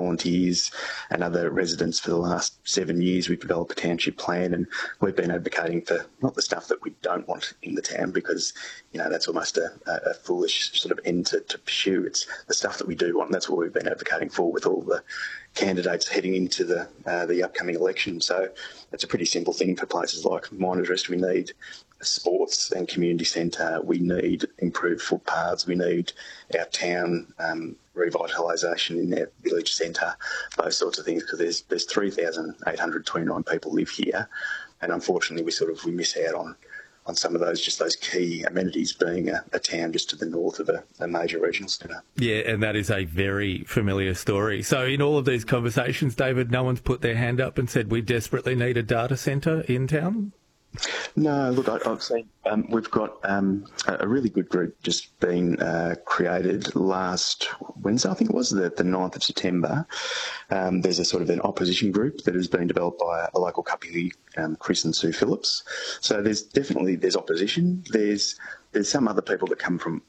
volunteers and other residents for the last 7 years. We've developed a township plan, and we've been advocating for not the stuff that we don't want in the town, because, that's almost a foolish sort of end to pursue. It's the stuff that we do want, and that's what we've been advocating for with all the candidates heading into the upcoming election. So it's a pretty simple thing for places like Miners Rest. We need a sports and community centre. We need improved footpaths. We need our town revitalisation in our village centre, those sorts of things, because there's 3,829 people live here, and unfortunately we miss out on some of those key amenities, being a town just to the north of a major regional centre. Yeah, and that is a very familiar story. So in all of these conversations, David, no one's put their hand up and said we desperately need a data centre in town? No, look, I've seen we've got a really good group just been created last Wednesday, I think it was, the 9th of September. There's a sort of an opposition group that has been developed by a local Kapili, Chris and Sue Phillips. So there's opposition. There's some other people that come from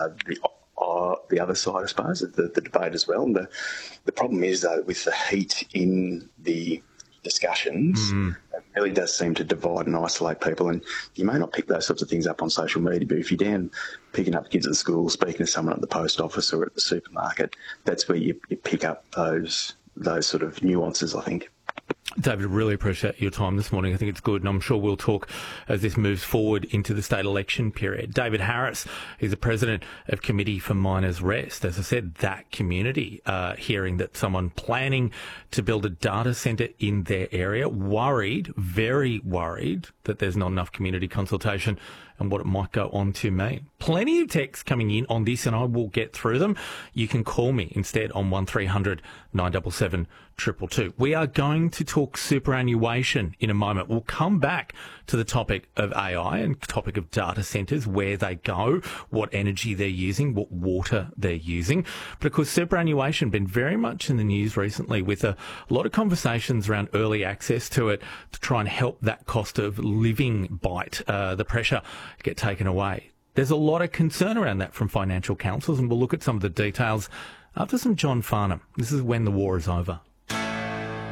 the other side, I suppose, of the debate as well. And the problem is, though, with the heat in the discussions, it really does seem to divide and isolate people. And you may not pick those sorts of things up on social media, but if you're down picking up kids at school, speaking to someone at the post office or at the supermarket, that's where you pick up those sort of nuances, I think. David, really appreciate your time this morning. I think it's good, and I'm sure we'll talk as this moves forward into the state election period. David Harris is the president of Committee for Miners Rest. As I said, that community hearing that someone planning to build a data centre in their area, very worried that there's not enough community consultation and what it might go on to mean. Plenty of texts coming in on this, and I will get through them. You can call me instead on 1300 977 222. We are going to talk superannuation in a moment. We'll come back to the topic of AI and topic of data centres, where they go, what energy they're using, what water they're using. But of course, superannuation been very much in the news recently, with a lot of conversations around early access to it to try and help that cost of living bite, the pressure get taken away. There's a lot of concern around that from financial councils, and we'll look at some of the details after some John Farnham. This is When the War is Over.